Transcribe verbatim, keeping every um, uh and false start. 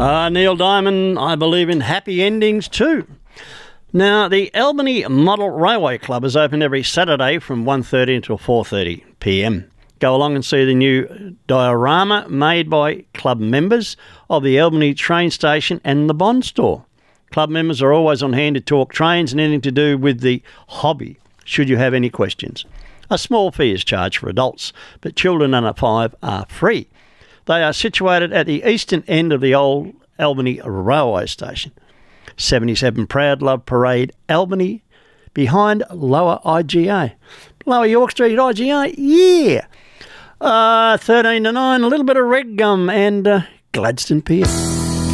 Uh, Neil Diamond, I believe in happy endings too. Now, the Albany Model Railway Club is open every Saturday from one thirty until four thirty p m. Go along and see the new diorama made by club members of the Albany train station and the Bond store. Club members are always on hand to talk trains and anything to do with the hobby, should you have any questions. A small fee is charged for adults, but children under five are free. They are situated at the eastern end of the old Albany railway station. seventy-seven Proud Love Parade, Albany, behind Lower I G A. Lower York Street I G A, yeah. Uh, thirteen to nine, a little bit of Red Gum and uh, Gladstone Pier.